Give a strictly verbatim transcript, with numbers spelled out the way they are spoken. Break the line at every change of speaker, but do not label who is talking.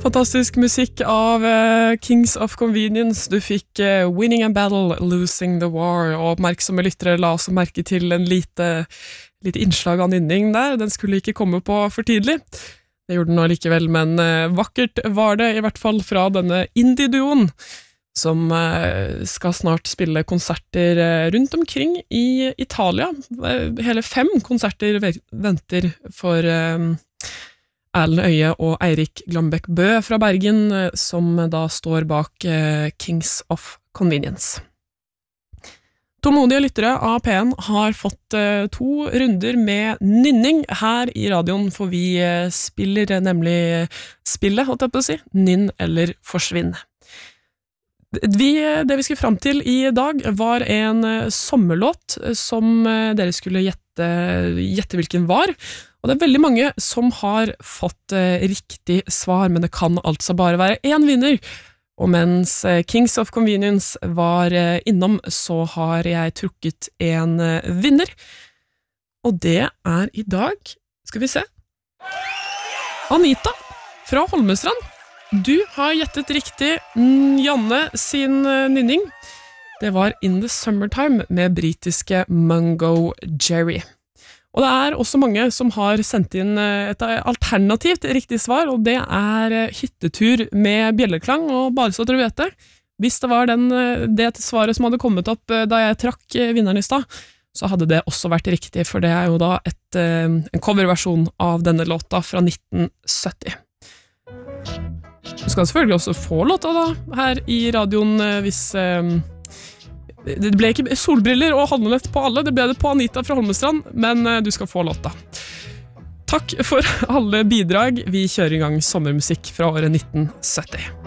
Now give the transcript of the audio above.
Fantastisk musikk av uh, Kings of Convenience. Du fikk uh, Winning a Battle, Losing the War, og oppmerksomme lyttere la også merke til en lite, lite innslag av nynning der. Den skulle ikke komme på for tidlig. Det gjorde den allikevel, men uh, vakkert var det i hvert fall fra denne indie-duoen, som uh, skal snart spille konserter uh, rundt omkring i Italia. Uh, hele fem konserter venter for uh, Erlend Øye og Eirik Glambekk Bø fra Bergen, uh, som da står bak uh, Kings of Convenience. Tålmodige lyttere av P N har fått uh, to runder med nynning her i radioen, for vi uh, spiller nemlig spillet, holdt jeg på å si, Nynn eller forsvinn. Vi, det vi skulle fram til i dag var en sommerlåt som dere skulle gjette, gjette hvilken var, og det er veldig mange som har fått riktig svar, men det kan altså bare være en vinner. Og mens Kings of Convenience var innom, så har jeg trukket en vinner, og det er i dag, skal vi se, Anita fra Holmestrand. Du har gjettet riktig. Janne sin nynning. Det var In the Summertime med britiske Mungo Jerry. Og det er også mange som har sendt inn et alternativt riktig svar, og det er hyttetur med bjelleklang, og bare så dere vet det, hvis det var den, det svaret som hadde kommet opp da jeg trakk vinneren i stad, så hadde det også vært riktig, for det er jo da et, en coverversjon av denne låta fra nitten sytti. Du skal selvfølgelig også få låta da, her i radioen, hvis eh, det ble ikke solbriller og halvnett på alle, det ble det på Anita fra Holmestrand, men eh, du skal få låta. Takk for alle bidrag. Vi kjører i gang sommermusikk fra året nitten sytti.